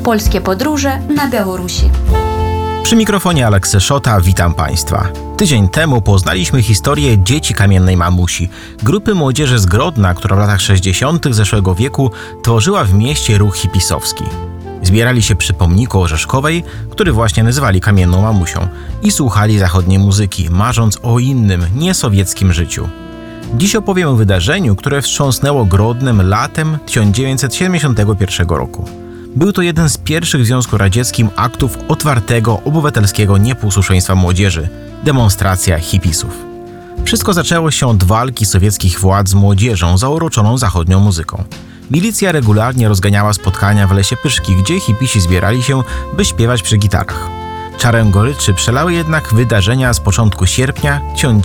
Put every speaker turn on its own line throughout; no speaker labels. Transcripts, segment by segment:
Polskie podróże na Białorusi.
Przy mikrofonie Aleksy Szota, witam Państwa. Tydzień temu poznaliśmy historię Dzieci Kamiennej Mamusi, grupy młodzieży z Grodna, która w latach 60. zeszłego wieku tworzyła w mieście ruch hipisowski. Zbierali się przy pomniku Orzeszkowej, który właśnie nazywali Kamienną Mamusią, i słuchali zachodniej muzyki, marząc o innym, niesowieckim życiu. Dziś opowiem o wydarzeniu, które wstrząsnęło Grodnem latem 1971 roku. Był to jeden z pierwszych w Związku Radzieckim aktów otwartego, obywatelskiego nieposłuszeństwa młodzieży – demonstracja hipisów. Wszystko zaczęło się od walki sowieckich władz z młodzieżą zauroczoną zachodnią muzyką. Milicja regularnie rozganiała spotkania w Lesie Pyszki, gdzie hipisi zbierali się, by śpiewać przy gitarach. Czarę goryczy przelały jednak wydarzenia z początku sierpnia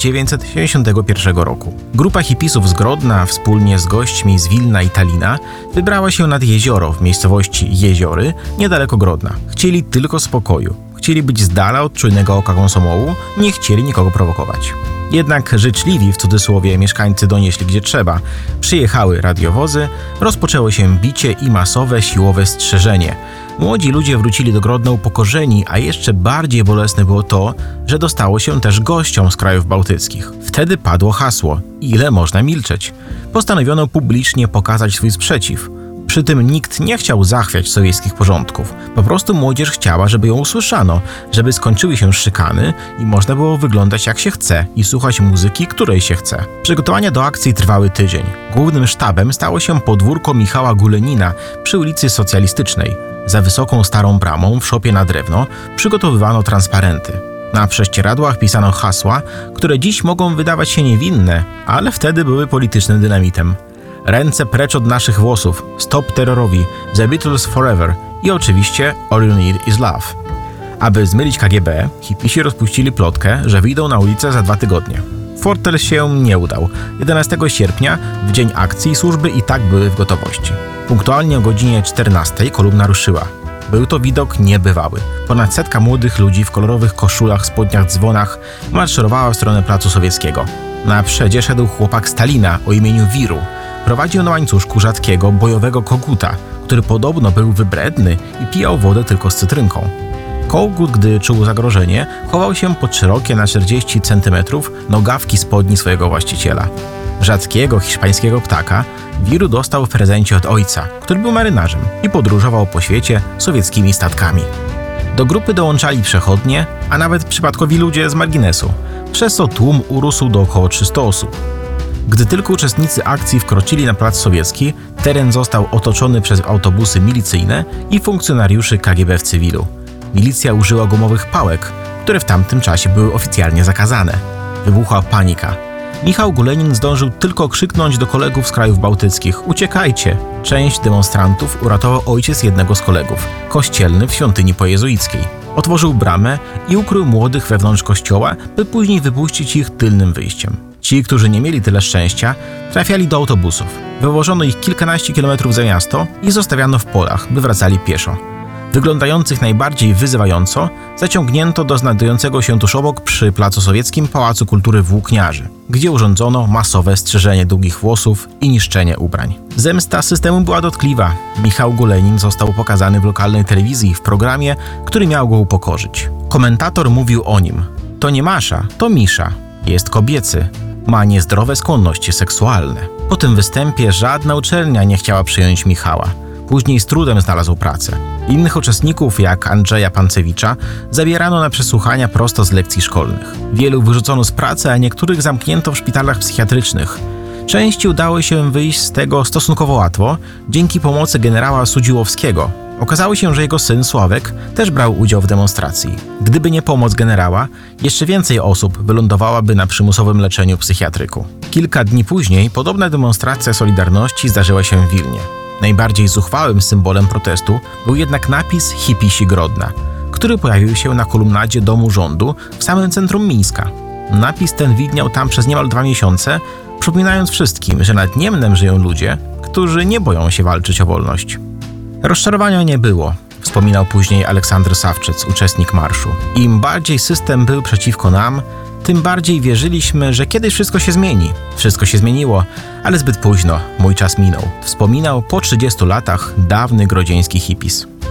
1971 roku. Grupa hipisów z Grodna wspólnie z gośćmi z Wilna i Talina wybrała się nad jezioro w miejscowości Jeziory, niedaleko Grodna. Chcieli tylko spokoju. Chcieli być z dala od czujnego oka Komsomołu, nie chcieli nikogo prowokować. Jednak życzliwi, w cudzysłowie, mieszkańcy donieśli gdzie trzeba. Przyjechały radiowozy, rozpoczęło się bicie i masowe siłowe strzeżenie. Młodzi ludzie wrócili do Grodna upokorzeni, a jeszcze bardziej bolesne było to, że dostało się też gościom z krajów bałtyckich. Wtedy padło hasło: ile można milczeć? Postanowiono publicznie pokazać swój sprzeciw. Przy tym nikt nie chciał zachwiać sowieckich porządków. Po prostu młodzież chciała, żeby ją usłyszano, żeby skończyły się szykany i można było wyglądać jak się chce i słuchać muzyki, której się chce. Przygotowania do akcji trwały tydzień. Głównym sztabem stało się podwórko Michała Gulenina przy ulicy Socjalistycznej. Za wysoką starą bramą w szopie na drewno przygotowywano transparenty. Na prześcieradłach pisano hasła, które dziś mogą wydawać się niewinne, ale wtedy były politycznym dynamitem. Ręce precz od naszych włosów, stop terrorowi, The Beatles Forever i oczywiście All You Need Is Love. Aby zmylić KGB, hipisi rozpuścili plotkę, że wyjdą na ulicę za 2 tygodnie. Fortel się nie udał. 11 sierpnia, w dzień akcji, służby i tak były w gotowości. Punktualnie o godzinie 14 kolumna ruszyła. Był to widok niebywały. Ponad 100 młodych ludzi w kolorowych koszulach, spodniach, dzwonach marszerowała w stronę Placu Sowieckiego. Na przodzie szedł chłopak Stalina o imieniu Wiru. Prowadził na łańcuszku rzadkiego, bojowego koguta, który podobno był wybredny i pijał wodę tylko z cytrynką. Kogut, gdy czuł zagrożenie, chował się pod szerokie na 40 cm nogawki spodni swojego właściciela. Rzadkiego hiszpańskiego ptaka Wiru dostał w prezencie od ojca, który był marynarzem i podróżował po świecie sowieckimi statkami. Do grupy dołączali przechodnie, a nawet przypadkowi ludzie z marginesu, przez co tłum urósł do około 300 osób. Gdy tylko uczestnicy akcji wkroczyli na Plac Sowiecki, teren został otoczony przez autobusy milicyjne i funkcjonariuszy KGB w cywilu. Milicja użyła gumowych pałek, które w tamtym czasie były oficjalnie zakazane. Wybuchła panika. Michał Gulenin zdążył tylko krzyknąć do kolegów z krajów bałtyckich: uciekajcie! Część demonstrantów uratował ojciec jednego z kolegów, kościelny w świątyni pojezuickiej. Otworzył bramę i ukrył młodych wewnątrz kościoła, by później wypuścić ich tylnym wyjściem. Ci, którzy nie mieli tyle szczęścia, trafiali do autobusów. Wywożono ich kilkanaście kilometrów za miasto i zostawiano w polach, by wracali pieszo. Wyglądających najbardziej wyzywająco zaciągnięto do znajdującego się tuż obok przy Placu Sowieckim Pałacu Kultury Włókniarzy, gdzie urządzono masowe strzyżenie długich włosów i niszczenie ubrań. Zemsta systemu była dotkliwa. Michał Gulenin został pokazany w lokalnej telewizji w programie, który miał go upokorzyć. Komentator mówił o nim: to nie Masza, to Misza. Jest kobiecy. Ma niezdrowe skłonności seksualne. Po tym występie żadna uczelnia nie chciała przyjąć Michała. Później z trudem znalazł pracę. Innych uczestników, jak Andrzeja Pancewicza, zabierano na przesłuchania prosto z lekcji szkolnych. Wielu wyrzucono z pracy, a niektórych zamknięto w szpitalach psychiatrycznych. Części udało się wyjść z tego stosunkowo łatwo, dzięki pomocy generała Sudziłowskiego. Okazało się, że jego syn Sławek też brał udział w demonstracji. Gdyby nie pomoc generała, jeszcze więcej osób wylądowałaby na przymusowym leczeniu psychiatryku. Kilka dni później podobna demonstracja Solidarności zdarzyła się w Wilnie. Najbardziej zuchwałym symbolem protestu był jednak napis Hipisi Grodna, który pojawił się na kolumnadzie Domu Rządu w samym centrum Mińska. Napis ten widniał tam przez niemal 2 miesiące, przypominając wszystkim, że nad Niemnem żyją ludzie, którzy nie boją się walczyć o wolność. Rozczarowania nie było, wspominał później Aleksander Sawczyc, uczestnik marszu. Im bardziej system był przeciwko nam, tym bardziej wierzyliśmy, że kiedyś wszystko się zmieni. Wszystko się zmieniło, ale zbyt późno, mój czas minął. Wspominał po 30 latach dawny grodzieński hipis.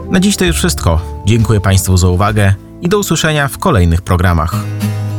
Na dziś to już wszystko. Dziękuję Państwu za uwagę i do usłyszenia w kolejnych programach.